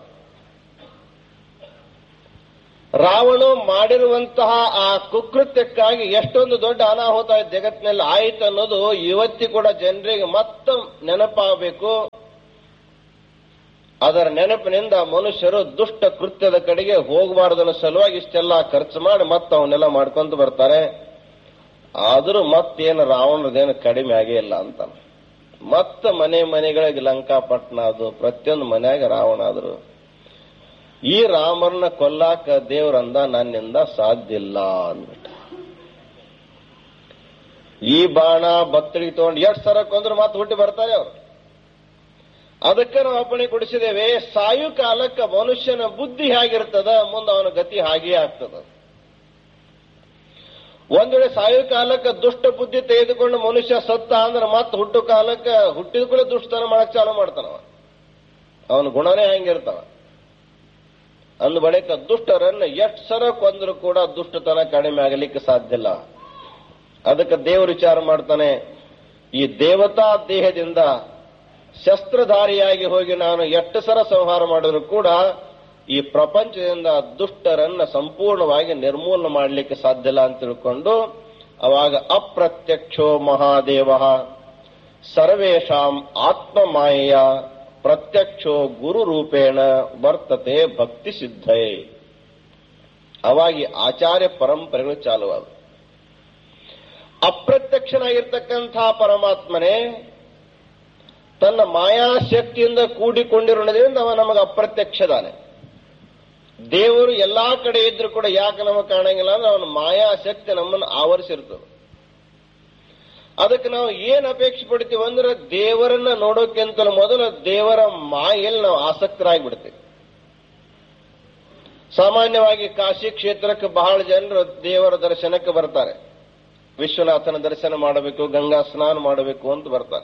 ರಾವಣ ಮಾಡಿರುವಂತಹ ಆ ಕುಕೃತ್ಯಕ್ಕಾಗಿ ಎಷ್ಟೊಂದು ದೊಡ್ಡ ಅನಾಹುತ ಜಗತ್ತಿನಲ್ಲಿ ಆಯಿತು ಅನ್ನೋದು ಇವತ್ತಿ ಕೂಡ ಜನರಿಗೆ ಮತ್ತೆ ನೆನಪಾಗಬೇಕು. ಅದರ ನೆನಪಿನಿಂದ ಮನುಷ್ಯರು ದುಷ್ಟ ಕೃತ್ಯದ ಕಡೆಗೆ ಹೋಗಬಾರದನ್ನ ಸಲುವಾಗಿ ಇಷ್ಟೆಲ್ಲ ಖರ್ಚು ಮಾಡಿ ಮತ್ತೆ ಅವನ್ನೆಲ್ಲ ಮಾಡ್ಕೊಂತ ಬರ್ತಾರೆ. ಆದರೂ ಮತ್ತೇನು ರಾವಣದೇನು ಕಡಿಮೆ ಆಗೇ ಇಲ್ಲ ಅಂತ. ಮತ್ತ ಮನೆ ಮನೆಗಳಿಗೆ ಲಂಕಾಪಟ್ಟಣ ಅದು, ಪ್ರತಿಯೊಂದು ಮನೆಯಾಗ ರಾವಣ ಆದ್ರು. ಈ ರಾಮರನ್ನ ಕೊಲ್ಲಾಕ ದೇವರಂದ ನನ್ನಿಂದ ಸಾಧ್ಯ ಇಲ್ಲ ಅಂದ್ಬಿಟ್ಟ. ಈ ಬಾಣ ಭಕ್ತರಿಗೆ ತಗೊಂಡು ಎಷ್ಟು ಸರ ಕೊಂದ್ರು ಮತ್ತೆ ಹುಟ್ಟಿ ಬರ್ತಾರೆ ಅವರು. ಅದಕ್ಕೆ ನಾವು ಅಪ್ಪಣೆ ಕೊಡಿಸಿದ್ದೇವೆ, ಸಾಯು ಕಾಲಕ್ಕೆ ಮನುಷ್ಯನ ಬುದ್ಧಿ ಹೇಗಿರ್ತದ ಮುಂದೆ ಅವನ ಗತಿ ಹಾಗೇ ಆಗ್ತದ. ಒಂದ್ ವೇಳೆ ಸಾಯು ಕಾಲಕ್ಕೆ ದುಷ್ಟ ಬುದ್ಧಿ ತೆಗೆದುಕೊಂಡು ಮನುಷ್ಯ ಸತ್ತ ಅಂದ್ರೆ ಮತ್ತೆ ಹುಟ್ಟು ಕಾಲಕ್ಕೆ ಹುಟ್ಟಿದ ಕೂಡ ದುಷ್ಟತನ ಮಾಡಕ್ ಚಾಲು ಮಾಡ್ತಾನವ. ಅವನ ಗುಣನೇ ಹಂಗಿರ್ತಾವ. ಅಂದ ಬಳಿಕ ದುಷ್ಟರನ್ನ ಎಷ್ಟು ಸರ ಕೊಂದ್ರು ಕೂಡ ದುಷ್ಟತನ ಕಡಿಮೆ ಆಗಲಿಕ್ಕೆ ಸಾಧ್ಯ ಇಲ್ಲ. ಅದಕ್ಕೆ ದೇವರು ವಿಚಾರ ಮಾಡ್ತಾನೆ, ಈ ದೇವತಾ ದೇಹದಿಂದ ಶಸ್ತ್ರಧಾರಿಯಾಗಿ ಹೋಗಿ ನಾನು ಎಷ್ಟು ಸರ ಸಂಹಾರ ಮಾಡಿದ್ರು ಕೂಡ ಈ ಪ್ರಪಂಚದಿಂದ ದುಷ್ಟರನ್ನ ಸಂಪೂರ್ಣವಾಗಿ ನಿರ್ಮೂಲನೆ ಮಾಡಲಿಕ್ಕೆ ಸಾಧ್ಯ ಇಲ್ಲ ಅಂತ ತಿಳ್ಕೊಂಡು ಅವಾಗ ಅಪ್ರತ್ಯಕ್ಷೋ ಮಹಾದೇವ ಸರ್ವೇಷಾಂ ಆತ್ಮಮಾಯ ಪ್ರತ್ಯಕ್ಷೋ ಗುರು ರೂಪೇಣ ವರ್ತತೆ ಭಕ್ತಿ ಸಿದ್ಧೈ. ಅವಾಗಿ ಆಚಾರ್ಯ ಪರಂಪರೆಗಳು ಚಾಲುವಾದ. ಅಪ್ರತ್ಯಕ್ಷನಾಗಿರ್ತಕ್ಕಂಥ ಪರಮಾತ್ಮನೇ ತನ್ನ ಮಾಯಾಶಕ್ತಿಯಿಂದ ಕೂಡಿಕೊಂಡಿರೋದ್ರಿಂದ ಅವ ನಮಗೆ ಅಪ್ರತ್ಯಕ್ಷದಾನೆ. ದೇವರು ಎಲ್ಲಾ ಕಡೆ ಇದ್ರು ಕೂಡ ಯಾಕೆ ನಮಗೆ ಕಾಣಂಗಿಲ್ಲ ಅಂದ್ರೆ ಅವನ ಮಾಯಾಶಕ್ತಿ ನಮ್ಮನ್ನು ಆವರಿಸಿರ್ತದೆ. ಅದಕ್ಕೆ ನಾವು ಏನ್ ಅಪೇಕ್ಷೆ ಪಡ್ತೀವಿ ಅಂದ್ರೆ ದೇವರನ್ನ ನೋಡೋಕ್ಕಿಂತಲೂ ಮೊದಲು ದೇವರ ಮಾಯಲ್ಲಿ ನಾವು ಆಸಕ್ತರಾಗಿ ಬಿಡ್ತೀವಿ. ಸಾಮಾನ್ಯವಾಗಿ ಕಾಶಿ ಕ್ಷೇತ್ರಕ್ಕೆ ಬಹಳ ಜನರು ದೇವರ ದರ್ಶನಕ್ಕೆ ಬರ್ತಾರೆ. ವಿಶ್ವನಾಥನ ದರ್ಶನ ಮಾಡಬೇಕು, ಗಂಗಾ ಸ್ನಾನ ಮಾಡಬೇಕು ಅಂತ ಬರ್ತಾರೆ.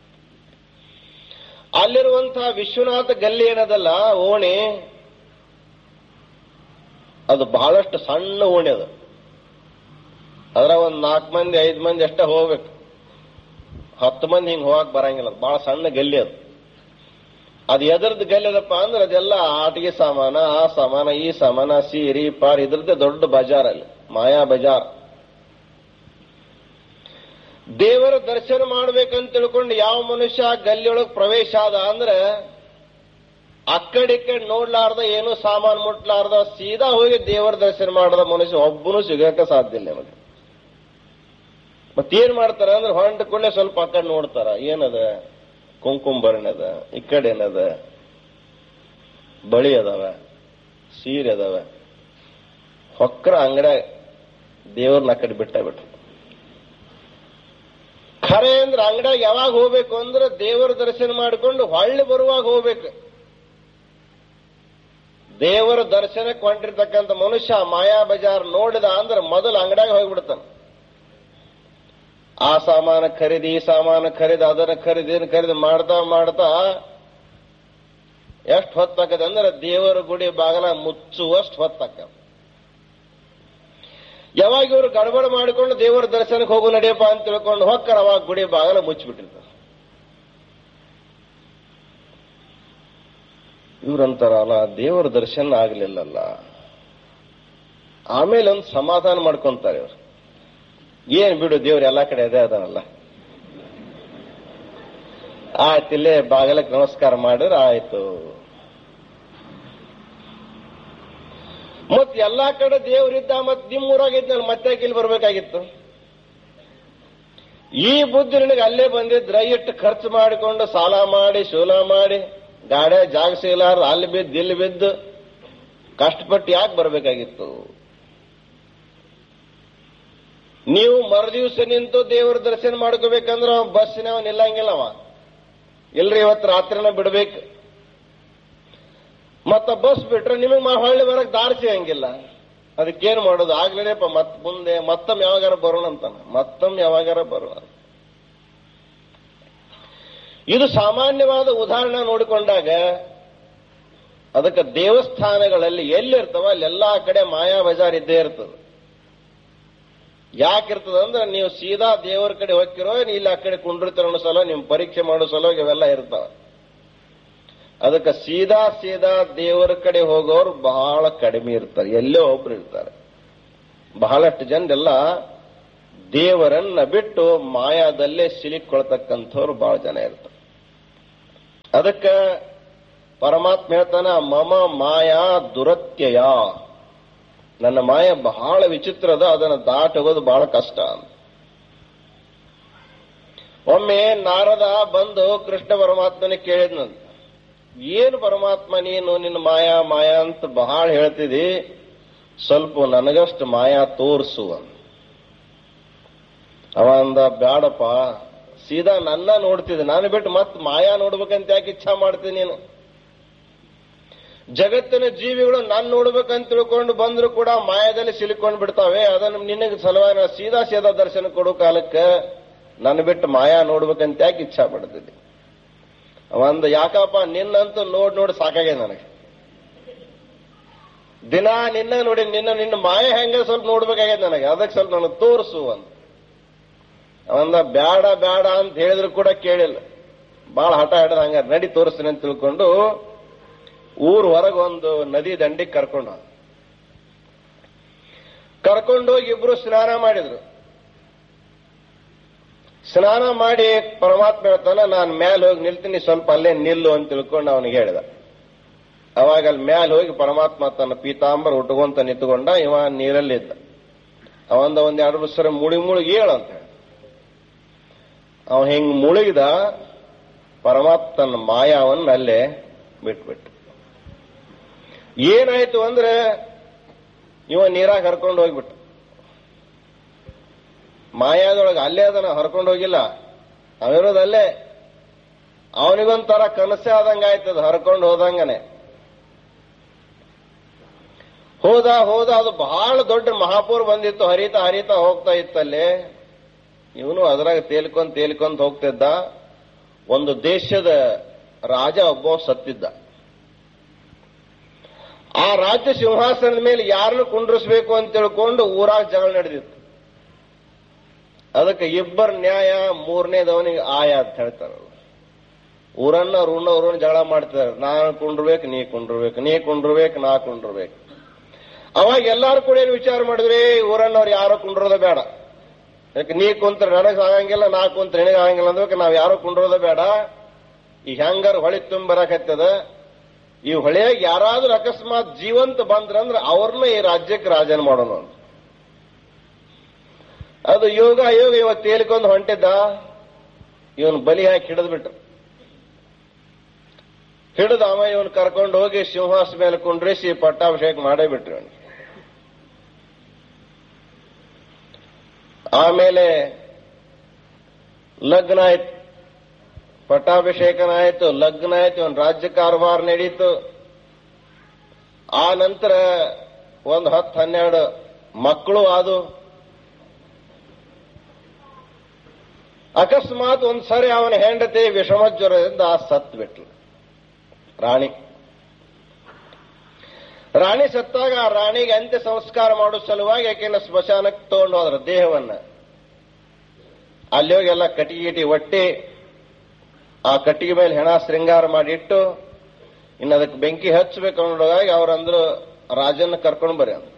ಅಲ್ಲಿರುವಂತಹ ವಿಶ್ವನಾಥ ಗಲ್ಲಿ ಏನದಲ್ಲ ಓಣಿ, ಅದು ಬಹಳಷ್ಟು ಸಣ್ಣ ಓಣಿ. ಅದು ಅದ್ರ ಒಂದ್ ನಾಲ್ಕು ಮಂದಿ ಐದು ಮಂದಿ ಅಷ್ಟೇ ಹೋಗ್ಬೇಕು. ಹತ್ತು ಮಂದಿ ಹಿಂಗ್ ಹೋಗಕ್ ಬರಂಗಿಲ್ಲ. ಅದು ಬಹಳ ಸಣ್ಣ ಗಲ್ಲಿ. ಅದು ಅದು ಎದರದ್ದು ಗಲ್ಲಿ ಅದಪ್ಪ ಅಂದ್ರೆ ಅದೆಲ್ಲ ಆಟಿಗೆ ಸಾಮಾನ, ಆ ಸಾಮಾನ, ಈ ಸಾಮಾನ, ಸೀರಿ ಪಾರ್, ಇದ್ರದ್ದೇ ದೊಡ್ಡ ಬಜಾರ್. ಅಲ್ಲಿ ಮಾಯಾ ಬಜಾರ್. ದೇವರ ದರ್ಶನ ಮಾಡ್ಬೇಕಂತ ತಿಳ್ಕೊಂಡು ಯಾವ ಮನುಷ್ಯ ಗಲ್ಲಿಯೊಳಗೆ ಪ್ರವೇಶ ಆದ ಅಂದ್ರೆ ಅಕ್ಕಡಿ ಕಡೆ ನೋಡ್ಲಾರ್ದ, ಏನು ಸಾಮಾನು ಮುಟ್ಲಾರ್ದ ಸೀದಾ ಹೋಗಿ ದೇವರ ದರ್ಶನ ಮಾಡದ ಮನುಷ್ಯ ಒಬ್ಬನು ಸಿಗಕ್ಕೆ ಸಾಧ್ಯ ಇಲ್ಲ ನಮಗೆ. ಮತ್ತೇನ್ ಮಾಡ್ತಾರ ಅಂದ್ರೆ ಹೊಂಟ ಕೂಡಲೇ ಸ್ವಲ್ಪ ಆ ಕಡೆ ನೋಡ್ತಾರ. ಏನದ? ಕುಂಕುಂಬರ್ಣ ಅದ, ಈ ಕಡೆ ಏನದ, ಬಳಿ ಅದಾವ, ಸೀರೆ ಅದಾವ, ಹೊಕ್ರ ಅಂಗಡ್ಯಾಗ ದೇವ್ರನ್ನ ಆ ಕಡೆ ಬಿಟ್ಟ ಬಿಟ್ರು. ಖರೆ ಅಂದ್ರೆ ಅಂಗಡಿಯಾಗ ಯಾವಾಗ ಹೋಗ್ಬೇಕು ಅಂದ್ರೆ ದೇವರ ದರ್ಶನ ಮಾಡಿಕೊಂಡು ಹೊಳ್ಳಿ ಬರುವಾಗ ಹೋಗ್ಬೇಕು. ದೇವರ ದರ್ಶನಕ್ಕೆ ಹೊಂಟಿರ್ತಕ್ಕಂಥ ಮನುಷ್ಯ ಮಾಯಾ ಬಜಾರ್ ನೋಡಿದ ಅಂದ್ರೆ ಮೊದಲು ಅಂಗಡಿಯಾಗ ಹೋಗ್ಬಿಡ್ತಾನೆ. ಆ ಸಾಮಾನು ಖರೀದಿ, ಈ ಸಾಮಾನು ಖರೀದಿ, ಅದನ್ನ ಖರೀದಿ ಖರೀದಿ ಮಾಡ್ತಾ ಮಾಡ್ತಾ ಎಷ್ಟು ಹೊತ್ತಾಕದೆ ಅಂದ್ರೆ ದೇವರ ಗುಡಿ ಬಾಗಲ ಮುಚ್ಚುವಷ್ಟು ಹೊತ್ತಾಕ. ಯಾವಾಗ ಇವರು ಗಡಬಡ ಮಾಡಿಕೊಂಡು ದೇವರ ದರ್ಶನಕ್ಕೆ ಹೋಗು ನಡೆಯಪ್ಪ ಅಂತ ತಿಳ್ಕೊಂಡು ಹೋಗ್ತಾರ, ಅವಾಗ ಗುಡಿ ಬಾಗಲ ಮುಚ್ಚಿಬಿಟ್ಟಿರ್ತಾರೆ. ಇವ್ರಂತಾರಲ್ಲ ದೇವರ ದರ್ಶನ ಆಗ್ಲಿಲ್ಲಲ್ಲ. ಆಮೇಲೆ ಒಂದು ಸಮಾಧಾನ ಮಾಡ್ಕೊಂತಾರೆ ಇವ್ರು. ಏನ್ ಬಿಡು ದೇವ್ರು ಎಲ್ಲಾ ಕಡೆ ಅದೇ ಅದನಲ್ಲ, ಆಯ್ತಿಲ್ಲೇ ಬಾಗಲಕ್ಕೆ ನಮಸ್ಕಾರ ಮಾಡಿದ್ರೆ ಆಯ್ತು. ಮತ್ ಎಲ್ಲಾ ಕಡೆ ದೇವ್ರಿದ್ದ ಮತ್ ನಿಮ್ ಊರಾಗಿದ್ನಲ್ಲ ಮತ್ತೆ ಇಲ್ಲಿ ಬರ್ಬೇಕಾಗಿತ್ತು. ಈ ಬುದ್ಧಿ ನಿನಗೆ ಅಲ್ಲೇ ಬಂದಿದ್ರ ಇಟ್ಟು ಖರ್ಚು ಮಾಡಿಕೊಂಡು ಸಾಲ ಮಾಡಿ ಶೂಲ ಮಾಡಿ ಗಾಡಿ ಜಾಗ ಸಿಗಲಾರ ಅಲ್ಲಿ ಬಿದ್ದು ಇಲ್ಲಿ ಬಿದ್ದು ಕಷ್ಟಪಟ್ಟು ಯಾಕೆ ಬರ್ಬೇಕಾಗಿತ್ತು? ನೀವು ಮರುದಿವ್ಸ ನಿಂತು ದೇವರ ದರ್ಶನ ಮಾಡ್ಕೋಬೇಕಂದ್ರೆ ಬಸ್ಸಿನ ನಿಲ್ಲಂಗಿಲ್ಲವ, ಇಲ್ರಿ ಇವತ್ತು ರಾತ್ರಿನ ಬಿಡ್ಬೇಕು. ಮತ್ತ ಬಸ್ ಬಿಟ್ರೆ ನಿಮಗೆ ಹೊಳ್ಳಿ ಬರಕ್ ದಾರಿ ಸಿಗಂಗಿಲ್ಲ. ಅದಕ್ಕೇನ್ ಮಾಡೋದು? ಆಗ್ಲೇನಪ್ಪ ಮತ್ ಮುಂದೆ ಮತ್ತೊಮ್ಮೆ ಯಾವಾಗಾರ ಬರೋಣ ಅಂತಾನ, ಮತ್ತೊಮ್ಮೆ ಯಾವಾಗಾರ ಬರೋಣ. ಇದು ಸಾಮಾನ್ಯವಾದ ಉದಾಹರಣೆ ನೋಡಿಕೊಂಡಾಗ ಅದಕ್ಕೆ ದೇವಸ್ಥಾನಗಳಲ್ಲಿ ಎಲ್ಲಿರ್ತವ ಅಲ್ಲೆಲ್ಲಾ ಕಡೆ ಮಾಯಾ ಬಜಾರ್ ಇದ್ದೇ ಇರ್ತದೆ. ಯಾಕಿರ್ತದ ಅಂದ್ರೆ ನೀವು ಸೀದಾ ದೇವರ ಕಡೆ ಹೋಗ್ತಿರೋ ಇಲ್ಲಿ ಆ ಕಡೆ ಕುಂಡಿರ್ತಿರೋ ಅನ್ನೋ ಸಲ ನಿಮ್ ಪರೀಕ್ಷೆ ಮಾಡೋ ಸಲ ಇವೆಲ್ಲ ಇರ್ತಾವ. ಅದಕ್ಕೆ ಸೀದಾ ಸೀದಾ ದೇವರ ಕಡೆ ಹೋಗೋರು ಬಹಳ ಕಡಿಮೆ ಇರ್ತಾರೆ, ಎಲ್ಲೋ ಒಬ್ರು ಇರ್ತಾರೆ. ಬಹಳಷ್ಟು ಜನರೆಲ್ಲ ದೇವರನ್ನ ಬಿಟ್ಟು ಮಾಯಾದಲ್ಲೇ ಸಿಲುಕೊಳ್ತಕ್ಕಂಥವ್ರು ಬಹಳ ಜನ ಇರ್ತಾರೆ. ಅದಕ್ಕೆ ಪರಮಾತ್ಮ ಹೇಳ್ತಾನ, ಮಮ ಮಾಯಾ ದುರತ್ಯಯ, ನನ್ನ ಮಾಯ ಬಹಳ ವಿಚಿತ್ರದ, ಅದನ್ನು ದಾಟೋದು ಬಹಳ ಕಷ್ಟ. ಒಮ್ಮೆ ನಾರದ ಬಂದು ಕೃಷ್ಣ ಪರಮಾತ್ಮನಿಗೆ ಕೇಳಿದ್ನಂತ, ಏನು ಪರಮಾತ್ಮ ನೀನು ನಿನ್ನ ಮಾಯಾ ಮಾಯಾ ಅಂತ ಬಹಳ ಹೇಳ್ತಿದಿ, ಸ್ವಲ್ಪ ನನಗಷ್ಟು ಮಾಯಾ ತೋರ್ಸು. ಅವ ಅಂದ, ಬ್ಯಾಡಪ್ಪ, ಸೀದಾ ನನ್ನ ನೋಡ್ತಿದ್ದೆ, ನಾನು ಬಿಟ್ಟು ಮತ್ ಮಾಯಾ ನೋಡ್ಬೇಕಂತ ಯಾಕೆ ಇಚ್ಛಾ ಮಾಡ್ತೀನಿ ನೀನು? ಜಗತ್ತಿನ ಜೀವಿಗಳು ನಾನು ನೋಡ್ಬೇಕಂತ ತಿಳ್ಕೊಂಡು ಬಂದ್ರು ಕೂಡ ಮಾಯಾದಲ್ಲಿ ಸಿಲುಕೊಂಡು ಬಿಡ್ತಾವೆ. ಅದನ್ನು ನಿನಗೆ ಸಲುವಾಗಿ ಸೀದಾ ಸೀದಾ ದರ್ಶನ ಕೊಡೋ ಕಾಲಕ್ಕೆ ನನ್ನ ಬಿಟ್ಟು ಮಾಯಾ ನೋಡ್ಬೇಕಂತ ಯಾಕೆ ಇಚ್ಛಾ ಪಡ್ತಿದ್ದೆ? ಅವಂದ, ಯಾಕಪ್ಪ ನಿನ್ನಂತೂ ನೋಡ್ ನೋಡಿ ಸಾಕಾಗಿದೆ ನನಗೆ, ದಿನ ನಿನ್ನ ನೋಡಿ ನಿನ್ನ ನಿನ್ನ ಮಾಯ ಹೆಂಗ ಸ್ವಲ್ಪ ನೋಡ್ಬೇಕಾಗ್ಯದ ನನಗೆ, ಅದಕ್ಕೆ ಸ್ವಲ್ಪ ನನಗೆ ತೋರಿಸು ಅಂತ. ಅವಂದ, ಬ್ಯಾಡ ಬ್ಯಾಡ ಅಂತ ಹೇಳಿದ್ರು ಕೂಡ ಕೇಳಿಲ್ಲ, ಬಹಳ ಹಠ ಹಿಡಿದ ಹಂಗ ನಡಿ ತೋರಿಸ್ತೀನಿ ಅಂತ ತಿಳ್ಕೊಂಡು ಊರ್ ಹೊರಗೆ ಒಂದು ನದಿ ದಂಡಿಗೆ ಕರ್ಕೊಂಡ ಕರ್ಕೊಂಡೋಗಿ ಇಬ್ರು ಸ್ನಾನ ಮಾಡಿದ್ರು. ಸ್ನಾನ ಮಾಡಿ ಪರಮಾತ್ಮ ಹೇಳ್ತಾನ, ನಾನು ಮ್ಯಾಲ ಹೋಗಿ ನಿಲ್ತೀನಿ, ಸ್ವಲ್ಪ ಅಲ್ಲೇ ನಿಲ್ಲು ಅಂತ ತಿಳ್ಕೊಂಡು ಅವನಿಗೆ ಹೇಳಿದ. ಅವಾಗ ಅಲ್ಲಿ ಮ್ಯಾಲ ಹೋಗಿ ಪರಮಾತ್ಮ ತನ್ನ ಪೀತಾಂಬರ ಉಟ್ಕೊಂತ ನಿಂತುಕೊಂಡ, ಇವ ನೀರಲ್ಲಿದ್ದ. ಅವಂದ ಒಂದ್ ಎರಡು ಸರ ಮುಳಿ ಮುಳುಗಿ ಹೇಳಂತ ಹೇಳಿ ಅವ ಹಿಂಗ್ ಮುಳುಗಿದ. ಪರಮಾತ್ಮ ತನ್ನ ಮಾಯಾವನ್ನ ಅಲ್ಲೇ ಬಿಟ್ಬಿಟ್ಟು ಏನಾಯ್ತು ಅಂದ್ರೆ ಇವ ನೀರಾಗ ಹರ್ಕೊಂಡು ಹೋಗ್ಬಿಟ್ಟ. ಮಾಯಾದೊಳಗೆ ಅಲ್ಲೇ ಅದನ್ನ ಹರ್ಕೊಂಡು ಹೋಗಿಲ್ಲ, ಅವಿರೋದಲ್ಲೇ. ಅವನಿಗೊಂಥರ ಕನಸೆ ಆದಂಗ ಆಯ್ತದ, ಹರ್ಕೊಂಡು ಹೋದಂಗನೆ ಹೋದ ಹೋದ ಅದು ಬಹಳ ದೊಡ್ಡ ಮಹಾಪೂರ್ ಬಂದಿತ್ತು, ಹರಿತಾ ಹರಿತಾ ಹೋಗ್ತಾ ಇತ್ತಲ್ಲಿ. ಇವನು ಅದ್ರಾಗ ತೇಲ್ಕೊಂಡ್ ತೇಲ್ಕೊಂತ ಹೋಗ್ತಿದ್ದ. ಒಂದು ದೇಶದ ರಾಜ ಒಬ್ಬ ಸತ್ತಿದ್ದ. ಆ ರಾಜ್ಯ ಸಿಂಹಾಸನದ ಮೇಲೆ ಯಾರನ್ನು ಕುಂಡ್ರಿಸ್ಬೇಕು ಅಂತ ತಿಳ್ಕೊಂಡು ಊರಾಗ ಜಗಳ ನಡೆದಿತ್ತು. ಅದಕ್ಕೆ ಇಬ್ಬರ ನ್ಯಾಯ, ಮೂರನೇದವನಿಗೆ ಆಯ ಅಂತ ಹೇಳ್ತಾರ. ಊರನ್ನ ಋಣವ್ರನ್ನ ಜಗಳ ಮಾಡ್ತಿದಾರೆ, ನಾನು ಕುಂಡ್ರಬೇಕು ನೀ ಕುಂಡ್ರಬೇಕು, ನೀ ಕುಂಡ್ರಬೇಕು ನಾ ಕುಂಡ್ರಬೇಕು. ಅವಾಗ ಎಲ್ಲಾರು ಕೂಡ ಏನು ವಿಚಾರ ಮಾಡಿದ್ರಿ, ಊರನ್ನವ್ರು ಯಾರೋ ಕುಂಡ್ರೋದ ಬೇಡ, ಯಾಕೆ ನೀ ಕುಂತ್ರ ನನಗ್ ಆಗಂಗಿಲ್ಲ, ನಾ ಕುಂತ್ರ ನಿನಗ ಆಗಂಗಿಲ್ಲ ಅಂದ್ಬೇಕು, ನಾವ್ ಯಾರೋ ಕುಂಡ್ರೋದ ಬೇಡ. ಈ ಹೆಂಗಾರ ಹೊಳಿ ತುಂಬ ಬರಕತ್ತದ, ಈ ಹೊಳೆಯಾಗ ಯಾರಾದ್ರೂ ಅಕಸ್ಮಾತ್ ಜೀವಂತ ಬಂದ್ರಂದ್ರ ಅವ್ರನ್ನ ಈ ರಾಜ್ಯಕ್ಕೆ ರಾಜನ ಮಾಡೋಣ ಅಂತ. ಅದು ಯೋಗ ಯೋಗ ಇವತ್ತು ತೇಲಿಕೊಂಡು ಹೊಂಟಿದ್ದ. ಇವನ್ ಬಲಿ ಹಾಕಿ ಹಿಡಿದ್ ಬಿಟ್ರು. ಹಿಡಿದ ಅವ ಇವನ್ ಕರ್ಕೊಂಡು ಹೋಗಿ ಸಿಂಹಾಸ ಮೇಲೆ ಕುಂಡ್ರಿಸಿ ಪಟ್ಟಾಭಿಷೇಕ ಮಾಡೇ ಬಿಟ್ರಿ ಅವನಿಗೆ. ಆಮೇಲೆ ಲಗ್ನ ಆಯ್ತು, ಪಟ್ಟಾಭಿಷೇಕನ ಆಯ್ತು, ಲಗ್ನ ಆಯ್ತು, ಒಂದು ರಾಜ್ಯ ಕಾರವಾರ ನಡೀತು. ಆ ನಂತರ ಒಂದು ಹತ್ತು ಹನ್ನೆರಡು ಮಕ್ಕಳು ಆದು. ಅಕಸ್ಮಾತ್ ಒಂದ್ಸರಿ ಅವನ ಹೆಂಡತಿ ವಿಷಮ ಜ್ವರದಿಂದ ಆ ಸತ್ ಬಿಟ್ಲು. ರಾಣಿ ರಾಣಿ ಸತ್ತಾಗ ಆ ರಾಣಿಗೆ ಅಂತ್ಯ ಸಂಸ್ಕಾರ ಮಾಡೋ ಸಲುವಾಗಿ ಆಕೆನ ಸ್ಮಶಾನಕ್ಕೆ ತಗೊಂಡು ಹೋದ್ರ ದೇಹವನ್ನ. ಅಲ್ಲಿ ಹೋಗಿ ಎಲ್ಲ ಕಟ್ಟಿಗೆ ಗಿಟಿ ಒಟ್ಟಿ ಆ ಕಟ್ಟಿಗೆ ಮೇಲೆ ಹೆಣ ಶೃಂಗಾರ ಮಾಡಿಟ್ಟು ಇನ್ನು ಅದಕ್ಕೆ ಬೆಂಕಿ ಹಚ್ಚಬೇಕು ಅನ್ನೋದಾಗಿ ಅವ್ರಂದ್ರು ರಾಜನ ಕರ್ಕೊಂಡು ಬರ್ರಿ ಅಂದ್ರು.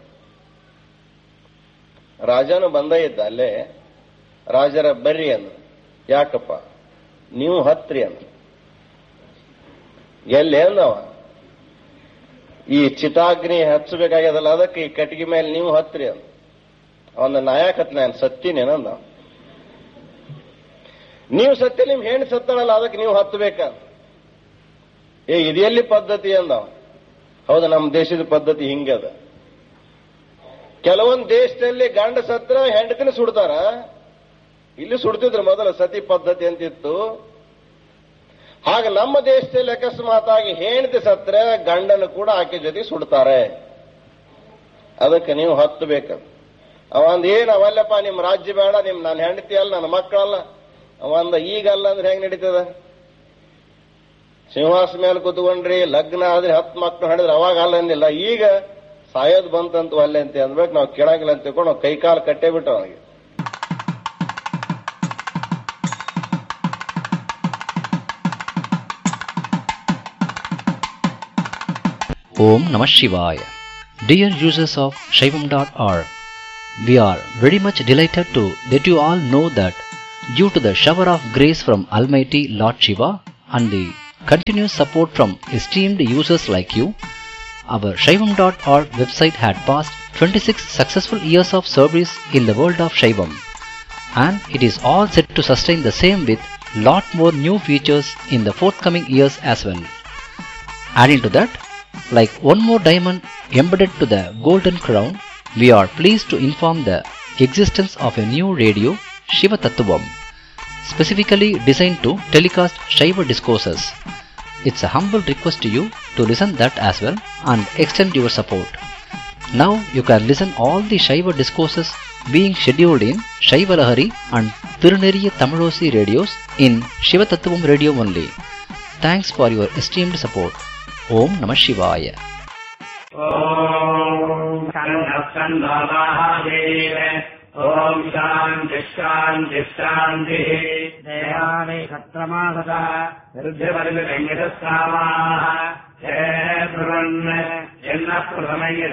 ರಾಜನು ಬಂದ ಇದ್ದ ಅಲ್ಲೇ. ರಾಜರ ಬರ್ರಿ ಅಂದ್ರು. ಯಾಕಪ್ಪ? ನೀವು ಹತ್ರಿ ಅಂದ್ರು. ಎಲ್ಲಿ ಅಂದವ? ಈ ಚಿತಾಗ್ನಿ ಹಚ್ಚಬೇಕಾಗ್ಯದಲ್ಲ, ಅದಕ್ಕೆ ಈ ಕಟ್ಟಿಗೆ ಮೇಲೆ ನೀವು ಹತ್ರಿ ಅಂದ. ಅವನ ನಾಯಕ ಹತ್ ನಾನು ಸತ್ತೀನೇನಂದ. ನೀವು ಸತ್ಯ, ನಿಮ್ ಹೆಣ್ಣು ಸತ್ತಾಳಲ್ಲ, ಅದಕ್ಕೆ ನೀವು ಹತ್ತಬೇಕ. ಏ ಇದೆಲ್ಲಿ ಪದ್ಧತಿ ಅಂದವ. ಹೌದು, ನಮ್ಮ ದೇಶದ ಪದ್ಧತಿ ಹಿಂಗದ. ಕೆಲವೊಂದು ದೇಶದಲ್ಲಿ ಗಂಡ ಸತ್ರ ಹೆಂಡತಿನ ಸುಡ್ತಾರ. ಇಲ್ಲಿ ಸುಡ್ತಿದ್ರು ಮೊದಲು, ಸತಿ ಪದ್ಧತಿ ಅಂತಿತ್ತು. ಹಾಗೆ ನಮ್ಮ ದೇಶದಲ್ಲಿ ಅಕಸ್ಮಾತ್ ಆಗಿ ಹೆಂಡತಿ ಸತ್ರೆ ಗಂಡನು ಕೂಡ ಆಕೆ ಜೊತೆ ಸುಡ್ತಾರೆ. ಅದಕ್ಕೆ ನೀವು ಹತ್ತಬೇಕ. ಅವಂದ ಏನ್ ಅವಲ್ಲಪ್ಪ, ನಿಮ್ ರಾಜ್ಯ ಬೇಡ, ನಿಮ್ ನನ್ನ ಹೆಂಡತಿ ಅಲ್ಲ, ನನ್ನ ಮಕ್ಕಳಲ್ಲ. ಅವಂದ ಈಗಲ್ಲ ಅಂದ್ರೆ ಹೆಂಗ್ ನಡೀತದ? ಸಿಂಹಾಸ ಮೇಲೆ ಕೂತ್ಕೊಂಡ್ರಿ, ಲಗ್ನ ಆದ್ರೆ ಹತ್ತು ಮಕ್ಕಳು ಹಿಡಿದ್ರೆ ಅವಾಗ ಅಲ್ಲ ಅಂದಿಲ್ಲ. ಈಗ ಸಾಯೋದು ಬಂತಂತೂ ಅಲ್ಲೇ ಅಂತ ಅಂದ್ಬೇಕು. ನಾವು ಕೇಳಾಗಿಲ್ಲ ಅಂತ ತಿಳ್ಕೊಂಡು ನಾವು ಕೈಕಾಲು ಕಟ್ಟೇ ಬಿಟ್ಟು ಅವನಿಗೆ. Om Namah Shivaya. Dear users of Shaivam dot org, we are very much delighted to let you all know that due to the shower of grace from Almighty Lord Shiva and the continuous support from esteemed users like you, our Shaivam dot org website had passed twenty-six successful years of service in the world of Shaivam, and it is all set to sustain the same with lot more new features in the forthcoming years as well. Adding to that, like one more diamond embedded to the golden crown, we are pleased to inform the existence of a new radio, Shiva Tattvam, specifically designed to telecast Shiva discourses. It's a humble request to you to listen that as well and extend your support. Now you can listen all the Shiva discourses being scheduled in Shiva Lahari and Tiruneriya Tamilosi radios in Shiva Tattvam radio only. Thanks for your esteemed support. Om Namah Shivaya. Om Kanna Mahadeva. Om Shanti Shanti Shanti. Devane Katramahada. Viruddhavarga Venkateswamaha. Jai Purvanna. Jenna Purvanaya.